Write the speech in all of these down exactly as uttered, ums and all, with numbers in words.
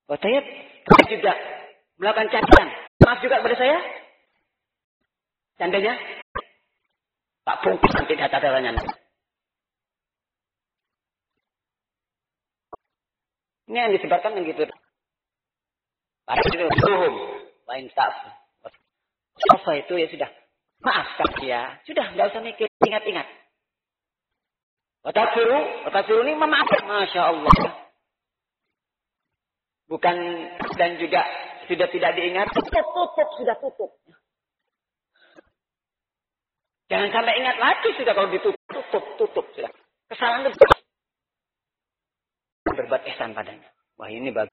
Oh, saya juga melakukan candaan. Maaf juga kepada saya. Candanya, tak bungkus nanti data datanya. Ini yang disebarkan yang gitu. Pada itu belum. Lain tak. Apa itu ya sudah. Maafkan dia. Sudah, nggak usah mikir. Ingat-ingat. Watakfiru, watakfiru ini memaafkan. Masya Allah. Bukan, dan juga sudah tidak diingat. Tutup, tutup, sudah tutup. Jangan sampai ingat lagi sudah kalau ditutup, tutup, tutup. Sudah. Kesalahan lebih. Berbuat ihsan padanya. Wah ini bagus.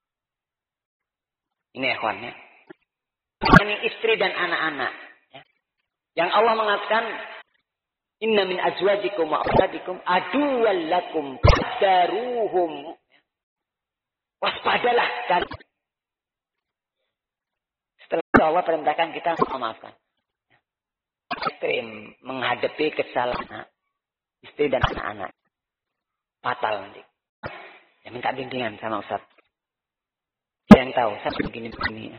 Ini ikhwannya. Ini istri dan anak-anak. Ya. Yang Allah mengatakan, Inna min azwajikum wa auladikum aduwwal lakum fahdaruhum. Waspadalah kan. Setelah itu Allah perintahkan kita memaafkan. Ekstrim menghadapi kesalahan istri dan anak-anak. Fatal nanti. Ya minta bimbingan sama Ustaz. Saya yang tahu, Ustaz begini-begini.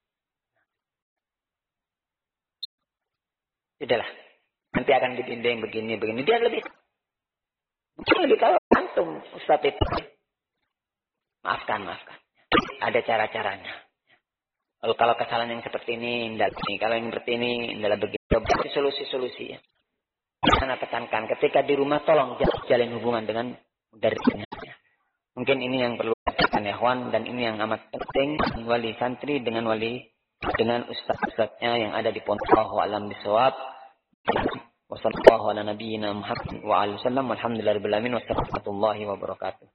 Sudahlah. Nanti akan dibimbing begini-begini. Dia lebih mungkin lebih tahu antum Ustaz itu. Maafkan, maafkan. Ada cara-caranya. Lalu kalau kesalahan yang seperti ini, tidak ini. Kalau yang seperti ini, adalah begitu. Berarti solusi-solusi ya. Karena tekankan. Ketika di rumah, tolong jalin hubungan dengan mudarisnya. Mungkin ini yang perlu dilakukan ya, Ikhwan. Dan ini yang amat penting. Wali santri dengan wali, dengan ustaz-ustaznya yang ada di pondok. Wallahu a'lam bishawab. Wassallallahu ala nabiyyina Muhammad wa alihi wasallam. Walhamdulillahirabbil alamin. Wassalamualaikum warahmatullahi wabarakatuh.